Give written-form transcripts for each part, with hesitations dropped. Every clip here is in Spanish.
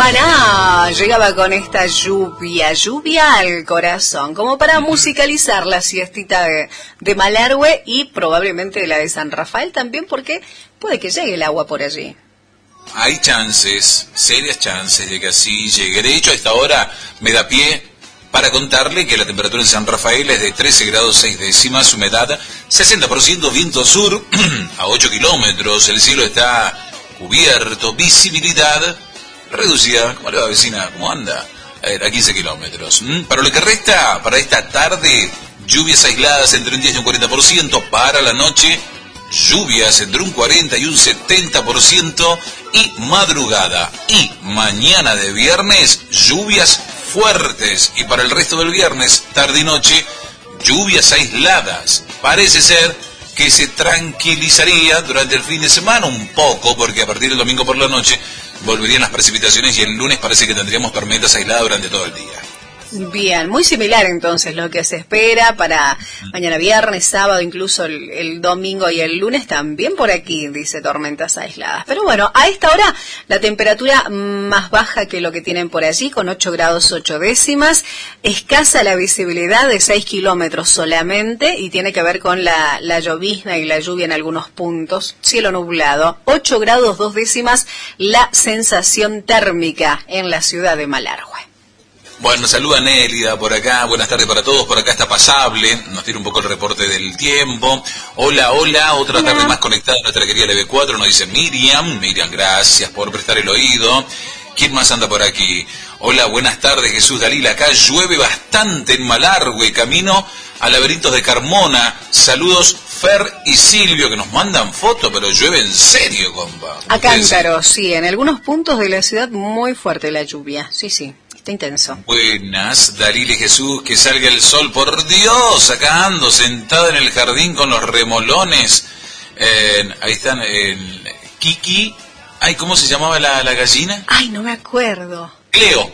Maná llegaba con esta lluvia al corazón, como para musicalizar la siestita de Malargüe y probablemente la de San Rafael también, porque puede que llegue el agua por allí. Hay chances, serias chances de que así llegue. De hecho, a esta hora me da pie para contarle que la temperatura en San Rafael es de 13 grados 6 décimas, humedad 60%, viento sur a 8 kilómetros, el cielo está cubierto, visibilidad reducida. ¿Cómo le va, vecina? ¿Cómo anda? A 15 kilómetros. Para lo que resta, para esta tarde, lluvias aisladas entre un 10 y un 40%. Para la noche, lluvias entre un 40 y un 70%. Y madrugada y mañana de viernes, lluvias fuertes. Y para el resto del viernes, tarde y noche, lluvias aisladas. Parece ser que se tranquilizaría durante el fin de semana un poco, porque a partir del domingo por la noche volverían las precipitaciones y el lunes parece que tendríamos tormentas aisladas durante todo el día. Bien, muy similar entonces lo que se espera para mañana viernes, sábado, incluso el domingo y el lunes también por aquí, dice tormentas aisladas. Pero bueno, a esta hora la temperatura más baja que lo que tienen por allí, con 8 grados 8 décimas, escasa la visibilidad de 6 kilómetros solamente y tiene que ver con la llovizna y la lluvia en algunos puntos, cielo nublado, 8 grados 2 décimas la sensación térmica en la ciudad de Malargüe. Bueno, saluda Nélida por acá, buenas tardes para todos, por acá está pasable, nos tira un poco el reporte del tiempo. Hola, otra tarde más conectada a nuestra querida LB4, nos dice Miriam, gracias por prestar el oído. ¿Quién más anda por aquí? Hola, buenas tardes, Jesús Dalila, acá llueve bastante en Malargüe, camino a Laberintos de Carmona. Saludos Fer y Silvio, que nos mandan fotos, pero llueve en serio, compa. A cántaros, sí, en algunos puntos de la ciudad muy fuerte la lluvia, sí. Está intenso. Buenas, Dalila y Jesús, que salga el sol, por Dios, acá ando sentada en el jardín con los remolones. Ahí están, Kiki, ay, ¿cómo se llamaba la gallina? Ay, no me acuerdo. Cleo,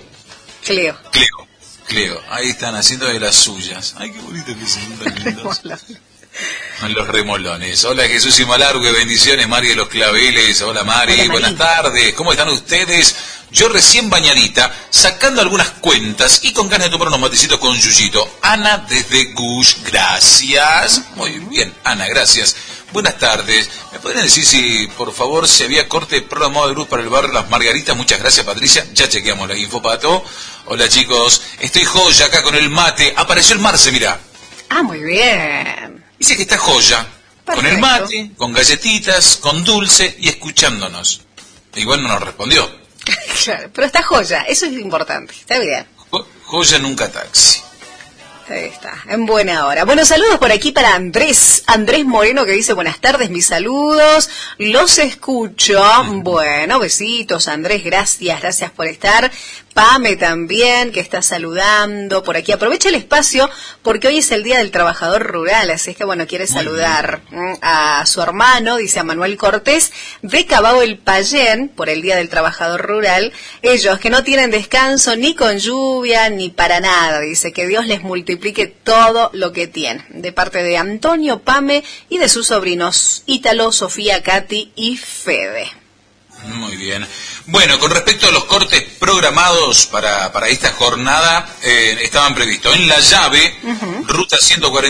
Cleo. ahí están haciendo de las suyas. Ay, qué bonito que son tan lindos. Los remolones. Hola Jesús y Malargüe, bendiciones, Mari de los Claveles. Hola Mari, buenas tardes, ¿cómo están ustedes? Yo recién bañadita, sacando algunas cuentas y con ganas de tomar unos matecitos con Yuyito. Ana desde Gush, gracias. Muy bien, Ana, gracias. Buenas tardes. ¿Me podrían decir si, por favor, si había corte programado de luz para el barrio Las Margaritas? Muchas gracias, Patricia. Ya chequeamos la info, Pato. Hola chicos, estoy joya acá con el mate. Apareció el Marce, mirá. Ah, muy bien. Dice que está joya. Perfecto. Con el mate, con galletitas, con dulce y escuchándonos. Igual no nos respondió. Claro, pero está joya, eso es importante, está bien. Joya nunca taxi. Ahí está, en buena hora. Bueno, saludos por aquí para Andrés Moreno, que dice buenas tardes, mis saludos, los escucho. Bueno, besitos Andrés, gracias por estar. Pame también, que está saludando por aquí. Aprovecha el espacio porque hoy es el Día del Trabajador Rural, así es que bueno, quiere saludar a su hermano, dice a Manuel Cortés, de Cabao el Payén, por el Día del Trabajador Rural. Ellos que no tienen descanso ni con lluvia ni para nada, dice que Dios les multiplique todo lo que tienen. De parte de Antonio, Pame y de sus sobrinos Ítalo, Sofía, Katy y Fede. Muy bien. Bueno, con respecto a los cortes programados para esta jornada, estaban previstos en La Llave, ruta 140.